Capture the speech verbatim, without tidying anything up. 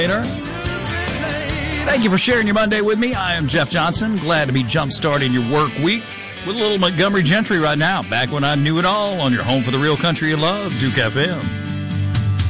Thank you for sharing your Monday with me. I am Jeff Johnson. Glad to be jump-starting your work week with a little Montgomery Gentry right now. Back when I knew it all on your home for the real country you love, Duke F M.